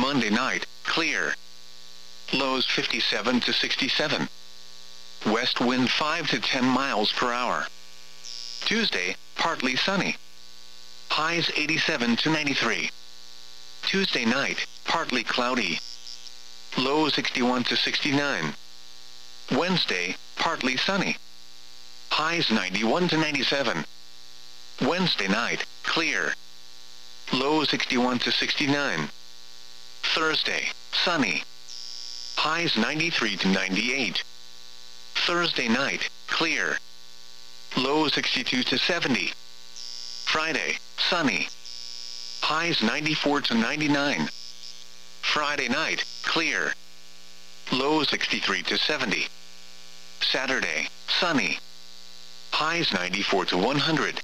Monday night, clear. Lows 57 to 67. West wind 5 to 10 miles per hour. Tuesday, partly sunny. Highs 87 to 93. Tuesday night, partly cloudy. Low 61 to 69. Wednesday, partly sunny. Highs 91 to 97. Wednesday night, clear. Low 61 to 69. Thursday, sunny. Highs 93 to 98. Thursday night, clear. Low 62 to 70. Friday, sunny. Highs 94 to 99. Friday night, clear. Low 63 to 70. Saturday, sunny. Highs 94 to 100.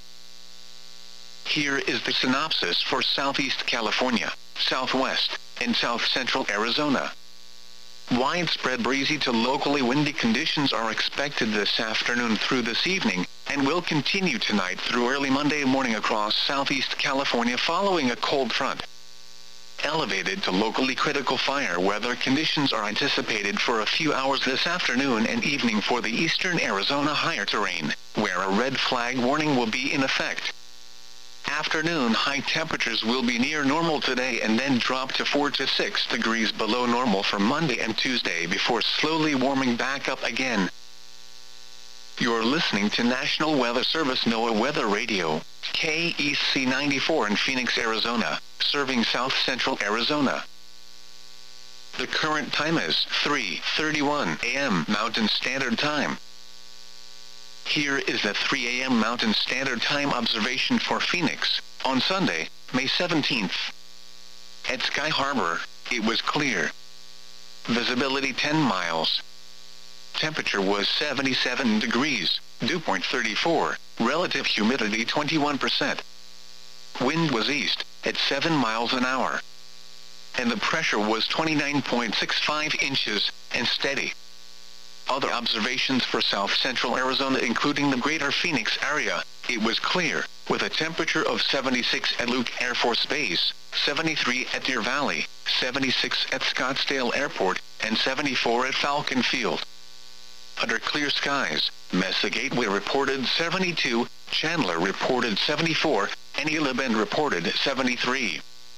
Here is the synopsis for Southeast California, Southwest, and South Central Arizona. Widespread breezy to locally windy conditions are expected this afternoon through this evening, and will continue tonight through early Monday morning across Southeast California following a cold front. Elevated to locally critical fire weather conditions are anticipated for a few hours this afternoon and evening for the eastern Arizona higher terrain, where a red flag warning will be in effect. Afternoon high temperatures will be near normal today and then drop to 4 to 6 degrees below normal for Monday and Tuesday before slowly warming back up again. You're listening to National Weather Service NOAA Weather Radio, KEC 94 in Phoenix, Arizona, serving South Central Arizona. The current time is 3:31 a.m. Mountain Standard Time. Here is the 3 a.m. Mountain Standard Time observation for Phoenix, on Sunday, May 17th. At Sky Harbor, it was clear. Visibility 10 miles. Temperature was 77 degrees, dew point 34, relative humidity 21%. Wind was east, at 7 miles an hour. And the pressure was 29.65 inches, and steady. Other observations for South Central Arizona including the greater Phoenix area, it was clear, with a temperature of 76 at Luke Air Force Base, 73 at Deer Valley, 76 at Scottsdale Airport, and 74 at Falcon Field. Under clear skies, Mesa Gateway reported 72, Chandler reported 74, and Gila Bend reported 73.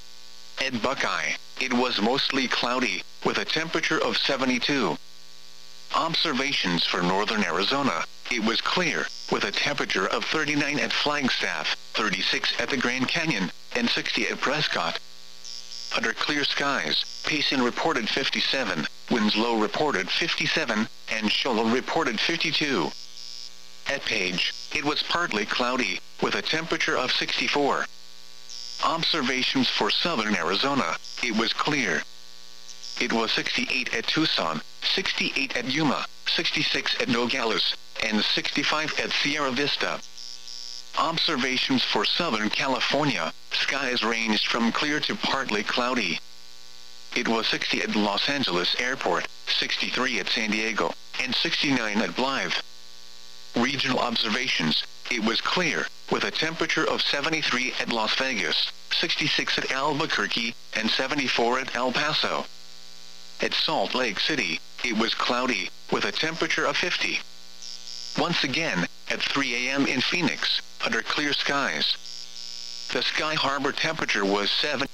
At Buckeye, it was mostly cloudy, with a temperature of 72. Observations for northern Arizona, it was clear, with a temperature of 39 at Flagstaff, 36 at the Grand Canyon, and 60 at Prescott. Under clear skies, Payson reported 57, Winslow reported 57, and Shoal reported 52. At Page, it was partly cloudy, with a temperature of 64. Observations for southern Arizona, it was clear. It was 68 at Tucson, 68 at Yuma, 66 at Nogales, and 65 at Sierra Vista. Observations for Southern California, skies ranged from clear to partly cloudy. It was 60 at Los Angeles Airport, 63 at San Diego, and 69 at Blythe. Regional observations, it was clear, with a temperature of 73 at Las Vegas, 66 at Albuquerque, and 74 at El Paso. At Salt Lake City, it was cloudy, with a temperature of 50. Once again, at 3 a.m. in Phoenix, under clear skies. The Sky Harbor temperature was 7.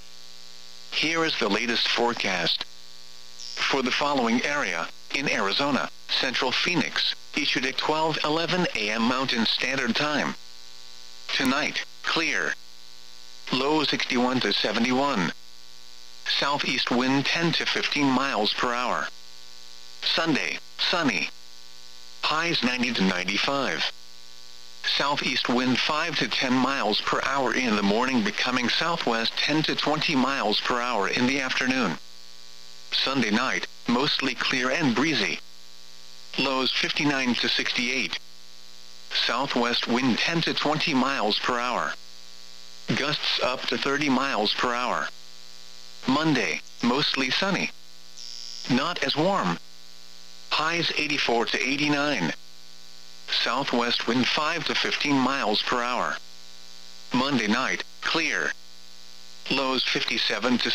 Here is the latest forecast. For the following area, in Arizona, Central Phoenix, issued at 12:11 a.m. Mountain Standard Time. Tonight, clear. Low 61 to 71. Southeast wind 10 to 15 miles per hour. Sunday, sunny. Highs 90 to 95. Southeast wind 5 to 10 miles per hour in the morning, becoming southwest 10 to 20 miles per hour in the afternoon. Sunday night, mostly clear and breezy. Lows 59 to 68. Southwest wind 10 to 20 miles per hour. Gusts up to 30 miles per hour. Monday, mostly sunny. Not as warm. Highs 84 to 89. Southwest wind 5 to 15 miles per hour. Monday night, clear. Lows 57 to